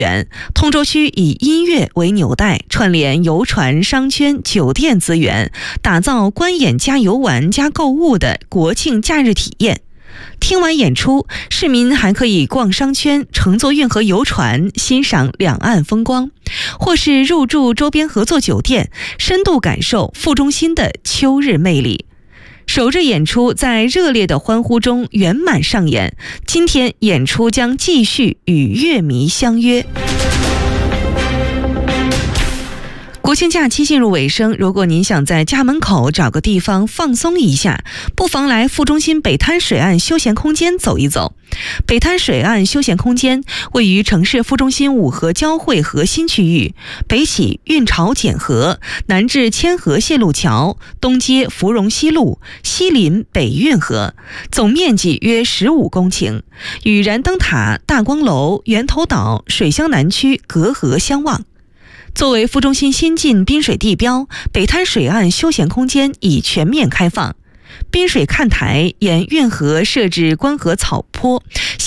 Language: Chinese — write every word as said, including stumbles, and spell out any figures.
源。通州区以音乐为纽带，串联游船、商圈、酒店资源，打造观演加游玩加购物的国庆假日体验。听完演出，市民还可以逛商圈，乘坐运河游船，欣赏两岸风光，或是入住周边合作酒店，深度感受副中心的秋日魅力。首日演出在热烈的欢呼中圆满上演，今天演出将继续与乐迷相约。国庆假期进入尾声，如果您想在家门口找个地方放松一下，不妨来副中心北滩水岸休闲空间走一走。北滩水岸休闲空间位于城市副中心五河交汇核心区域，北起运潮简河，南至千河线路桥，东接芙蓉西路，西临北运河，总面积约十五公顷，与燃灯塔、大光楼、源头岛、水乡南区隔河相望。作为副中心新晋滨水地标，北滩水岸休闲空间已全面开放。滨水看台沿运河设置观河草坡，